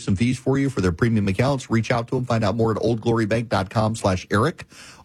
some fees for you for their premium accounts. Reach out to them. Find out more at oldglorybank.com/Eric.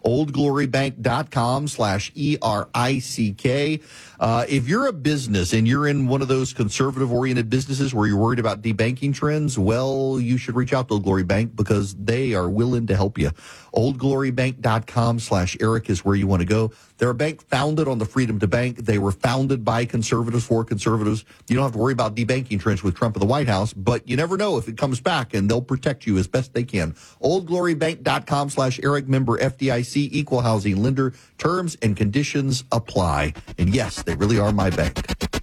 oldglorybank.com/ERICK. If you're a business and you're in one of those conservative-oriented businesses where you're worried about debanking trends, well, you should reach out to Old Glory Bank because they are willing to help you. oldglorybank.com/Eric is where you want to go. They're a bank founded on the freedom to bank. They were founded by conservatives for conservatives. You don't have to worry about debanking trends with Trump in the White House, but you never know if it comes back, and they'll protect you as best they can. oldglorybank.com/Eric, member FDIC, equal housing lender. Terms and conditions apply. And yes, they really are my bank.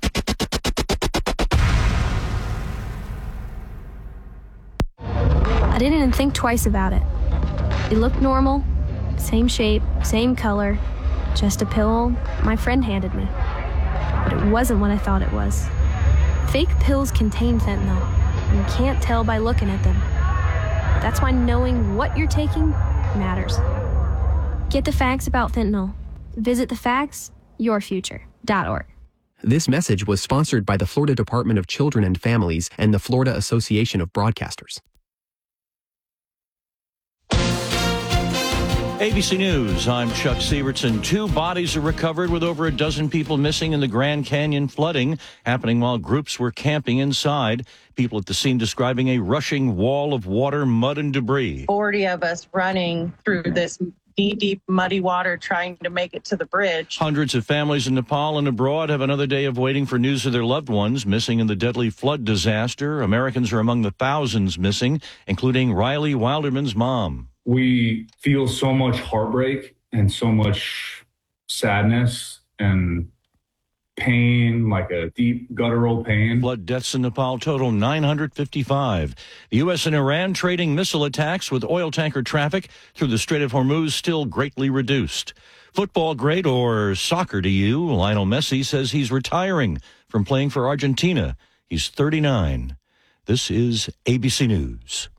I didn't even think twice about it. It looked normal, same shape, same color, just a pill my friend handed me. But it wasn't what I thought it was. Fake pills contain fentanyl, and you can't tell by looking at them. That's why knowing what you're taking matters. Get the facts about fentanyl. Visit thefactsyourfuture.org. This message was sponsored by the Florida Department of Children and Families and the Florida Association of Broadcasters. ABC News, I'm Chuck Sievertson. 2 bodies are recovered with over a dozen people missing in the Grand Canyon flooding, happening while groups were camping inside. People at the scene describing a rushing wall of water, mud, and debris. 40 of us running through this knee-deep, muddy water trying to make it to the bridge. Hundreds of families in Nepal and abroad have another day of waiting for news of their loved ones missing in the deadly flood disaster. Americans are among the thousands missing, including Riley Wilderman's mom. We feel so much heartbreak and so much sadness and pain, like a deep guttural pain. Flood deaths in Nepal total 955. The U.S. and Iran trading missile attacks with oil tanker traffic through the Strait of Hormuz still greatly reduced. Football great or soccer to you, Lionel Messi says he's retiring from playing for Argentina. He's 39. This is ABC News.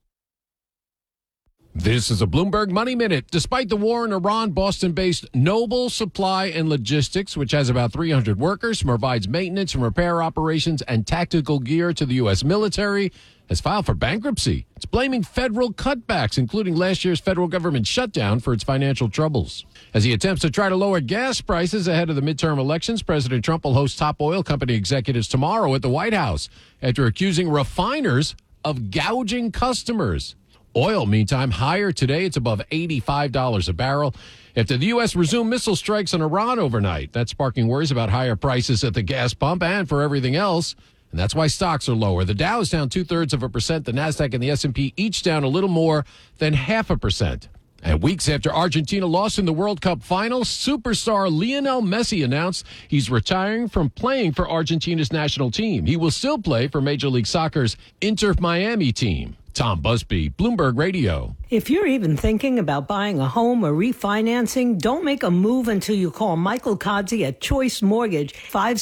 This is a Bloomberg Money Minute. Despite the war in Iran, Boston-based Noble Supply and Logistics, which has about 300 workers, provides maintenance and repair operations and tactical gear to the U.S. military, has filed for bankruptcy. It's blaming federal cutbacks, including last year's federal government shutdown, for its financial troubles. As he attempts to try to lower gas prices ahead of the midterm elections, President Trump will host top oil company executives tomorrow at the White House after accusing refiners of gouging customers. Oil, meantime, higher today. It's above $85 a barrel. After the U.S. resumed missile strikes on Iran overnight, that's sparking worries about higher prices at the gas pump and for everything else. And that's why stocks are lower. The Dow is down 0.2%. The Nasdaq and the S&P each down a little more than 0.5%. And weeks after Argentina lost in the World Cup final, superstar Lionel Messi announced he's retiring from playing for Argentina's national team. He will still play for Major League Soccer's Inter Miami team. Tom Busby, Bloomberg Radio. If you're even thinking about buying a home or refinancing, don't make a move until you call Michael Kodzie at Choice Mortgage,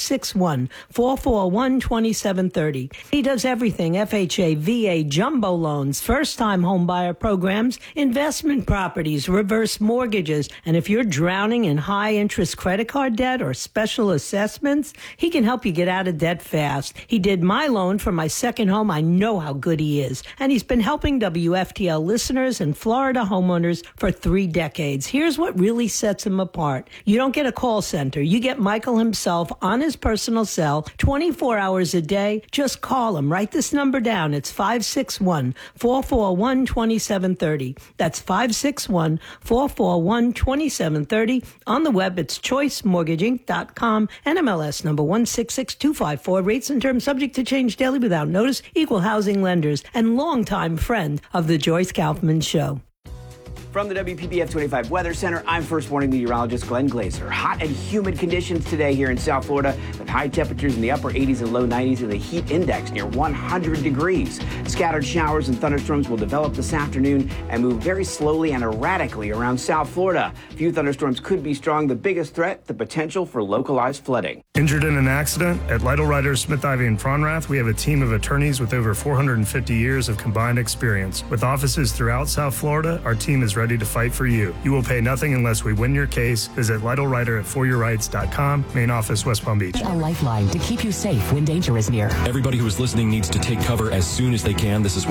561-441-2730. He does everything: FHA, VA, jumbo loans, first-time home buyer programs, investment properties, reverse mortgages. And if you're drowning in high-interest credit card debt or special assessments, he can help you get out of debt fast. He did my loan for my second home. I know how good he is. And he's been helping WFTL listeners and Florida homeowners for 3 decades. Here's what really sets him apart. You don't get a call center. You get Michael himself on his personal cell 24 hours a day. Just call him. Write this number down. It's 561-441-2730. That's 561-441-2730. On the web, it's choicemortgaging.com. NMLS number 166254. Rates and terms subject to change daily without notice. Equal housing lenders and longtime friend of the Joyce Kaufman Show. From the WPBF 25 Weather Center, I'm First Warning meteorologist Glenn Glazer. Hot and humid conditions today here in South Florida with high temperatures in the upper 80s and low 90s and the heat index near 100 degrees. Scattered showers and thunderstorms will develop this afternoon and move very slowly and erratically around South Florida. Few thunderstorms could be strong. The biggest threat, the potential for localized flooding. Injured in an accident? At Lytle Writers, Smith, Ivy, and Fronrath, we have a team of attorneys with over 450 years of combined experience. With offices throughout South Florida, our team is ready to fight for you. You will pay nothing unless we win your case. Visit Lytle Writer at foryourrights.com. Main office, West Palm Beach. A lifeline to keep you safe when danger is near. Everybody who is listening needs to take cover as soon as they can. This is